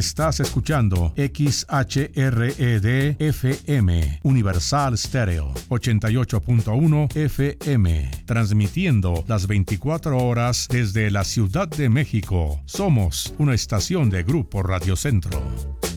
Estás escuchando XHRED FM, Universal Stereo, 88.1 FM, transmitiendo las 24 horas desde la Ciudad de México. Somos una estación de Grupo Radio Centro.